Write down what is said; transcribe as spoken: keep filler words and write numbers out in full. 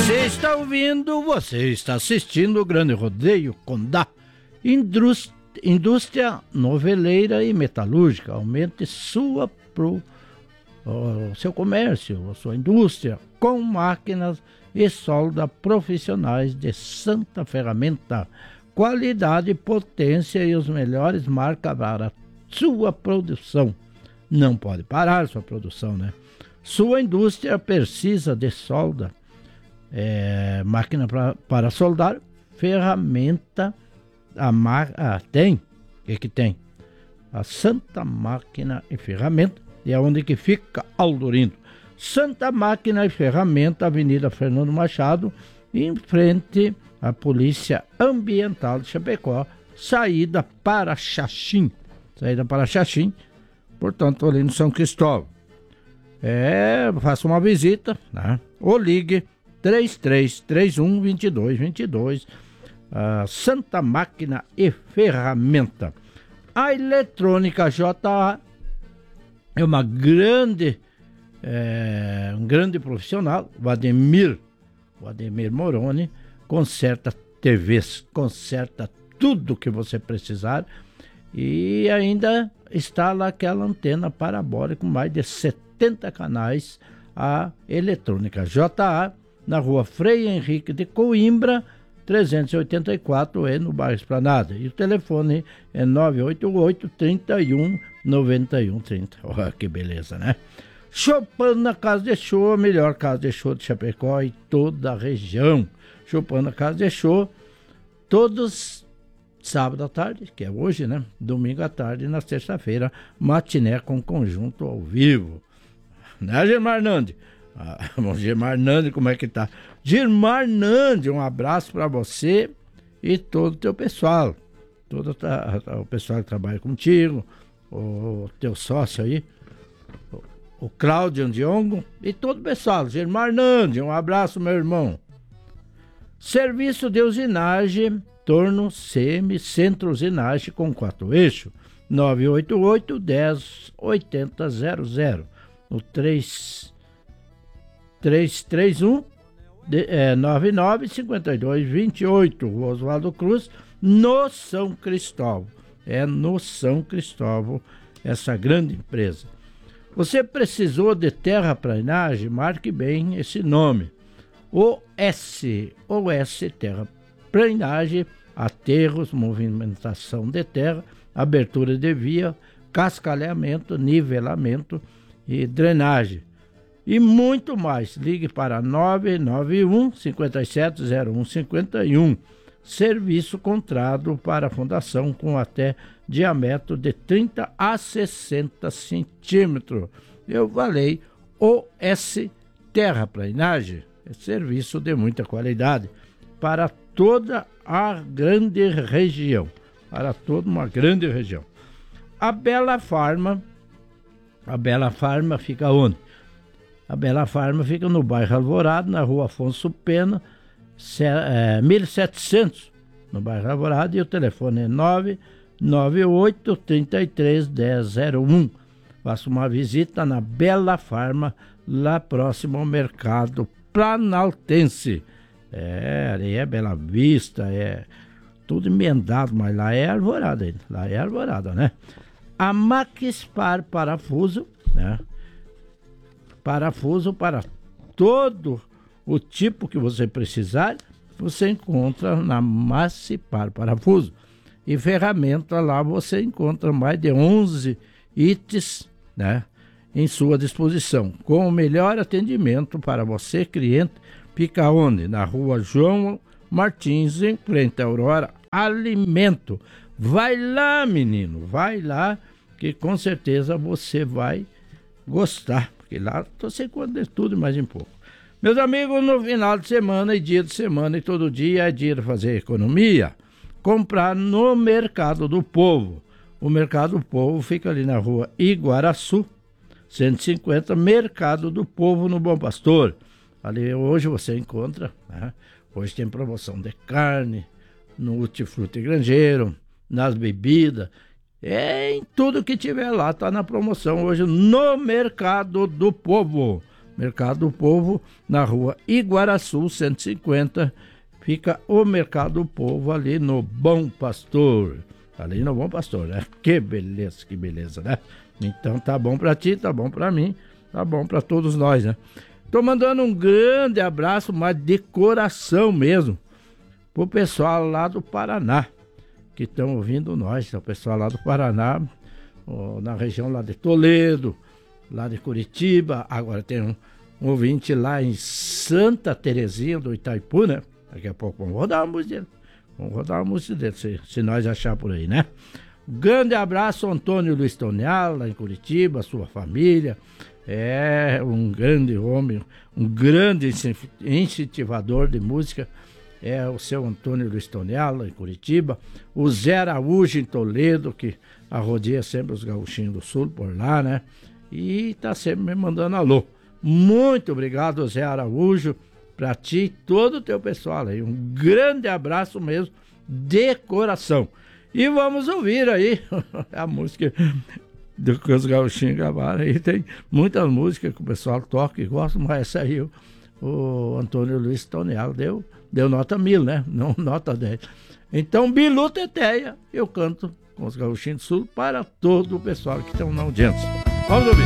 Você está ouvindo, você está assistindo o Grande Rodeio Condá, Indústria, indústria noveleira e metalúrgica. Aumente sua pro, o seu comércio, a sua indústria, com máquinas e solda profissionais de Santa Ferramenta. Qualidade, potência e os melhores marcas para sua produção. Não pode parar sua produção, né? Sua indústria precisa de solda, é, máquina pra, para soldar, ferramenta, a máquina tem, o que que tem? A Santa Máquina e Ferramenta, e é onde que fica Aldorindo. Santa Máquina e Ferramenta, Avenida Fernando Machado, em frente à Polícia Ambiental de Chapecó, saída para Xaxim, saída para Xaxim, portanto ali no São Cristóvão. É, faça uma visita, né? Ou ligue três três três um, dois dois dois dois, a Santa Máquina e Ferramenta. A Eletrônica J A é uma grande, é, um grande profissional, o Ademir, o Ademir Moroni, conserta T Vs, conserta tudo que você precisar e ainda instala aquela antena parabólica com mais de setenta canais. A Eletrônica J A, na rua Frei Henrique de Coimbra, trezentos e oitenta e quatro, é no bairro Esplanada. E o telefone é nove oito oito, trinta e um, noventa e um, trinta. Olha que beleza, né? Chopana Casa de Show, a melhor casa de show de Chapecó e toda a região. Chopana Casa de Show, todos sábado à tarde, que é hoje, né? Domingo à tarde e na sexta-feira, matiné com conjunto ao vivo. Né, Gilmar Nandi? Ah, bom, Gilmar Nandi, como é que tá? Gilmar Nandi, um abraço para você e todo o teu pessoal. Todo tá, o pessoal que trabalha contigo, o teu sócio aí, o, o Cláudio Diongo e todo o pessoal. Gilmar Nandi, um abraço, meu irmão. Serviço de usinagem, torno semi, centro usinagem com quatro eixos. nove oito oito, dez, oitenta, zero zero. No três três um, nove nove, cinco dois, dois oito, Oswaldo Cruz, no São Cristóvão. É no São Cristóvão, essa grande empresa. Você precisou de terraplanagem? Marque bem esse nome. O S, O S Terraplanagem, aterros, movimentação de terra, abertura de via, cascalhamento, nivelamento e drenagem. E muito mais. Ligue para nove nove um, cinco sete, zero um cinco um. Serviço contrato para a fundação com até diâmetro de trinta a sessenta centímetros. Eu falei O S Terraplanagem. É serviço de muita qualidade para toda a grande região. Para toda uma grande região. A Bela Farma, a Bela Farma fica onde? A Bela Farma fica no bairro Alvorado, na rua Afonso Pena, mil e setecentos, no bairro Alvorado, e o telefone é nove nove oito, três três, um zero zero um. Faça uma visita na Bela Farma, lá próximo ao mercado Planaltense. É, ali é Bela Vista, é tudo emendado, mas lá é Alvorada ainda, lá é Alvorada, né? A Maxpar Parafuso, né? Parafuso para todo o tipo que você precisar, você encontra na Maxpar Parafuso. E ferramenta, lá você encontra mais de onze itens, né, em sua disposição, com o melhor atendimento para você, cliente. Fica onde? Na rua João Martins, em frente à Aurora Alimento. Vai lá, menino, vai lá, que com certeza você vai gostar. Porque lá você encontra de tudo e mais um pouco. Meus amigos, no final de semana e dia de semana e todo dia é dia de fazer economia. Comprar no Mercado do Povo. O Mercado do Povo fica ali na rua Iguaraçu, cento e cinquenta, Mercado do Povo, no Bom Pastor. Ali hoje você encontra, né? Hoje tem promoção de carne, no hortifruti granjeiro, nas bebidas. É, em tudo que tiver lá, tá na promoção hoje no Mercado do Povo. Mercado do Povo, na rua Iguaraçu, cento e cinquenta, fica o Mercado do Povo ali no Bom Pastor. Ali no Bom Pastor, né? Que beleza, que beleza, né? Então tá bom pra ti, tá bom pra mim, tá bom pra todos nós, né? Tô mandando um grande abraço, mas de coração mesmo, pro pessoal lá do Paraná, que estão ouvindo nós, o pessoal lá do Paraná, ó, na região lá de Toledo, lá de Curitiba. Agora tem um, um ouvinte lá em Santa Terezinha do Itaipu, né? Daqui a pouco vamos rodar uma música dele. Vamos rodar uma música dele, se, se nós achar por aí, né? Grande abraço, Antônio Luiz Tonial, lá em Curitiba, sua família. É um grande homem, um grande incentivador de música. É o seu Antônio Luiz Tonial, lá em Curitiba. O Zé Araújo, em Toledo, que arrodeia sempre os gauchinhos do sul por lá, né? E tá sempre me mandando alô. Muito obrigado, Zé Araújo, pra ti e todo o teu pessoal aí. Um grande abraço mesmo, de coração. E vamos ouvir aí a música do que os gauchinhos gravaram aí. Tem muitas músicas que o pessoal toca e gosta, mas essa aí o, o Antônio Luiz Tonial deu, deu nota mil, né? Não nota dez. Então, Bilu Teteia, eu canto com os gauchinhos do sul para todo o pessoal que estão na audiência. Vamos ouvir.